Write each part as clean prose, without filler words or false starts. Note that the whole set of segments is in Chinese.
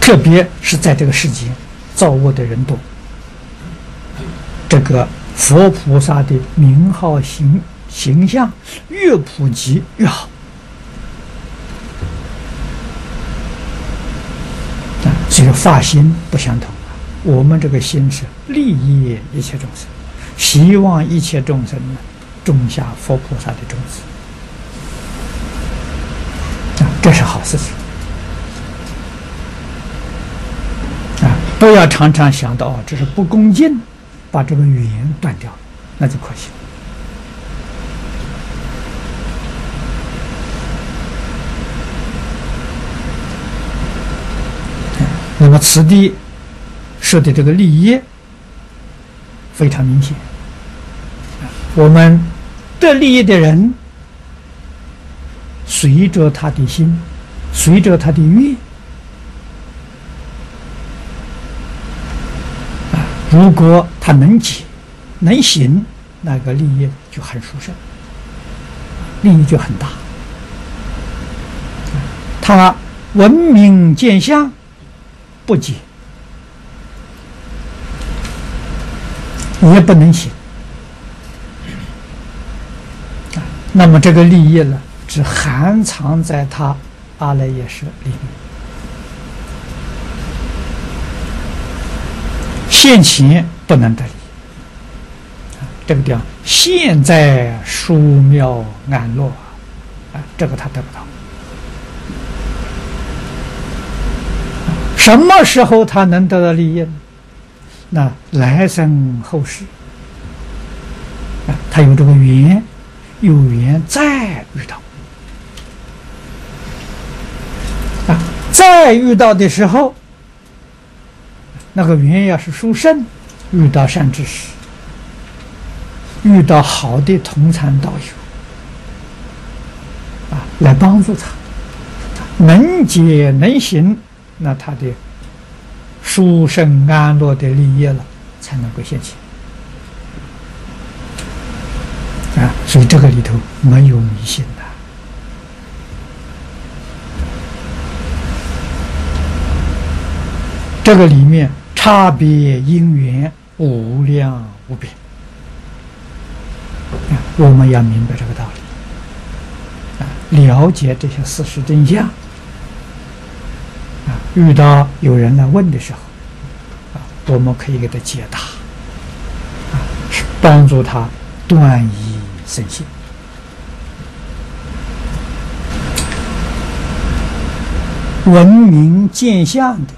特别是在这个世间造恶的人多，这个佛菩萨的名号形象越普及越好。所以发心不相同啊。我们这个心是利益一切众生，希望一切众生呢种下佛菩萨的种子啊，这是好事情啊！不要常常想到这是不恭敬，把这个缘断掉了，那就可惜了。那么此地说的这个利益非常明显，我们得利益的人，随着他的心，随着他的愿如果他能解能行，那个利益就很殊胜，利益就很大。他闻名见相不解，也不能行，那么这个利益呢，只含藏在他阿赖耶识里面，现前不能得利。这个地方现在殊妙安乐这个他得不到。什么时候他能得到利益呢？那来生后世他有这个缘，有缘再遇到再遇到的时候，那个缘要是殊胜，遇到善知识，遇到好的同参道友来帮助他，能解能行，那他的殊胜安乐的利益了才能够现前所以这个里头没有迷信的。这个里面差别因缘无量无边我们要明白这个道理了解这些事实真相遇到有人来问的时候我们可以给他解答帮助他断疑生信。闻名见相的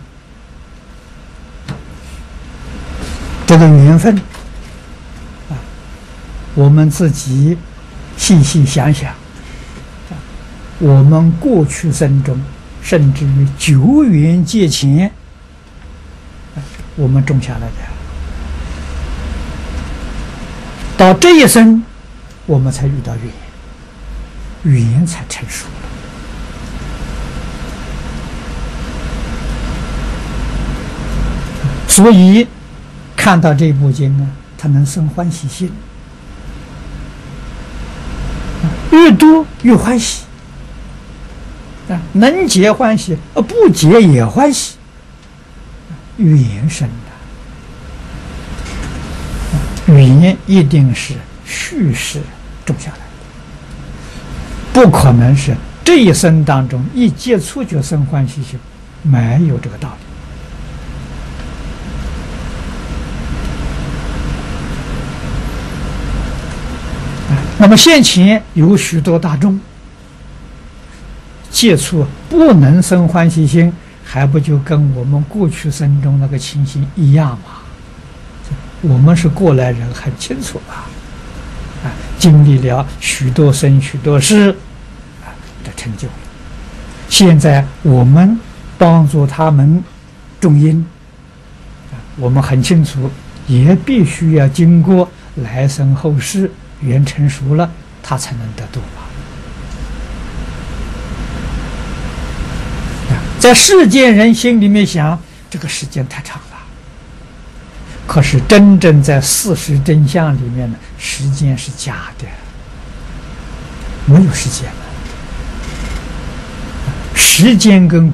这个缘分我们自己细细想想，我们过去生中甚至于久远劫前我们种下来的，到这一生我们才遇到缘才成熟了。所以看到这部经他能生欢喜心，越多越欢喜能解欢喜，不解也欢喜，缘深缘一定是蓄势种下来的，不可能是这一生当中一接触就生欢喜心，没有这个道理。那么现前有许多大众接触不能生欢喜心，还不就跟我们过去生中那个情形一样吗？我们是过来人，很清楚经历了许多生许多世的成就了。现在我们帮助他们种因我们很清楚，也必须要经过来生后世缘成熟了，他才能得度在世间人心里面想，这个时间太长了，可是真正在事实真相里面呢，时间是假的，没有时间了，时间跟